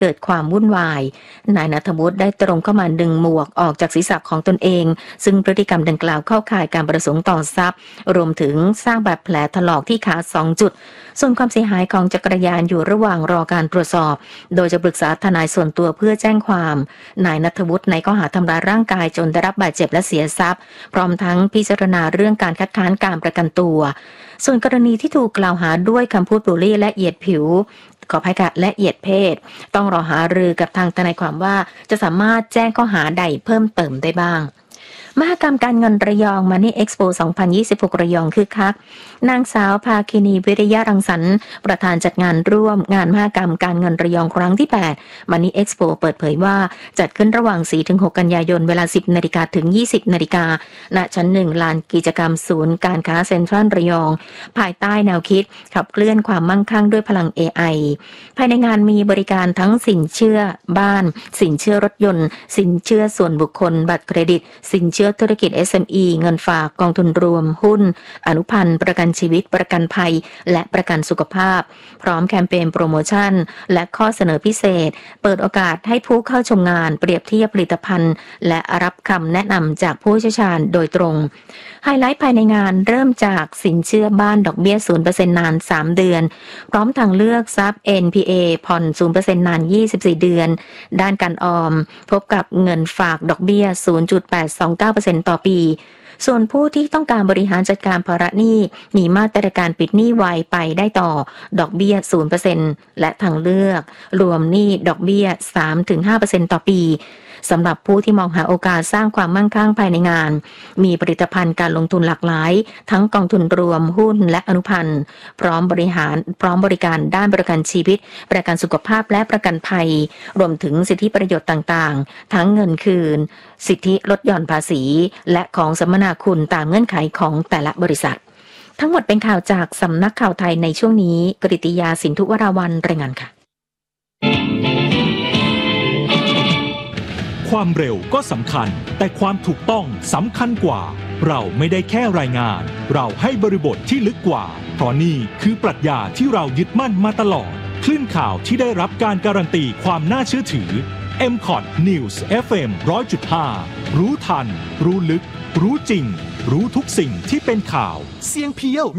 เกิดความวุ่นวายนายณัฐวุฒิได้ตรงเข้ามาดึงหมวกออกจากศีรษะของตนเองซึ่งพฤติกรรมดังกล่าวเข้าข่ายการประสงค์ต่อทรัพย์รวมถึงสร้างบาดแผลถลอกที่ขา2 จุดส่วนความเสียหายของจักรยานอยู่ระหว่างรอการตรวจสอบโดยจะปรึกษาทนายส่วนตัวเพื่อแจ้งความนายณัฐวุฒิในข้อหาทำร้ายร่างกายจนได้รับบาดเจ็บและเสียทรัพย์พร้อมทั้งพิจารณาเรื่องการคัดค้านการประกันตัวส่วนกรณีที่ถูกกล่าวหาด้วยคำพูดบูลลี่และเหยียดผิวขออภัยค่ะและเหยียดเพศต้องรอหารือกับทางทนายความว่าจะสามารถแจ้งข้อหาใดเพิ่มเติมได้บ้างมหกรรมการเงินระยอง Money Expo 2026 ระยองคึกคักนางสาวภาคินีวิริยะรังสรรค์ประธานจัดงานร่วมงานมหกรรมการเงินระยองครั้งที่ 8 Money Expo เปิดเผยว่าจัดขึ้นระหว่าง 4-6 กันยายนเวลา 10 นาฬิกาถึง 20 นาฬิกาณชั้น 1 ลานกิจกรรมศูนย์การค้าเซ็นทรัลระยองภายใต้แนวคิดขับเคลื่อนความมั่งคั่งด้วยพลัง AI ภายในงานมีบริการทั้งสินเชื่อบ้านสินเชื่อรถยนต์สินเชื่อส่วนบุคคลบัตรเครดิตสินเชื่อธุรกิจ SME เงินฝากกองทุนรวมหุ้นอนุพันธ์ประกันชีวิตประกันภัยและประกันสุขภาพพร้อมแคมเปญโปรโมชั่นและข้อเสนอพิเศษเปิดโอกาสให้ผู้เข้าชมงานเปรียบเทียบผลิตภัณฑ์และรับคำแนะนำจากผู้เชี่ยวชาญโดยตรงไฮไลท์ภายในงานเริ่มจากสินเชื่อบ้านดอกเบี้ย 0% นาน 3 เดือนพร้อมทางเลือกทรัพย์ NPA ผ่อน 0% นาน 24 เดือนด้านการออมพบกับเงินฝากดอกเบี้ย 0.829% ต่อปีส่วนผู้ที่ต้องการบริหารจัดการภาระหนี้มีมาตรการปิดหนี้ไวไปได้ต่อดอกเบี้ย 0% และทางเลือกรวมหนี้ดอกเบี้ย 3-5% ต่อปีสำหรับผู้ที่มองหาโอกาสสร้างความมั่งคั่งภายในงานมีผลิตภัณฑ์การลงทุนหลากหลายทั้งกองทุนรวมหุ้นและอนุพันธ์พร้อมบริการด้านประกันชีวิตประกันสุขภาพและประกันภัยรวมถึงสิทธิประโยชน์ต่างๆทั้งเงินคืนสิทธิลดหย่อนภาษีและของสัมมนาคุณตามเงื่อนไขของแต่ละบริษัททั้งหมดเป็นข่าวจากสำนักข่าวไทยในช่วงนี้กฤติยาสินธุวราวัลรายงานค่ะความเร็วก็สำคัญแต่ความถูกต้องสำคัญกว่าเราไม่ได้แค่รายงานเราให้บริบทที่ลึกกว่าเพราะนี่คือปรัชญาที่เรายึดมั่นมาตลอดคลื่นข่าวที่ได้รับการการันตีความน่าเชื่อถือ MCOT News FM 100.5 รู้ทันรู้ลึกรู้จริงรู้ทุกสิ่งที่เป็นข่าวเสียงเพียว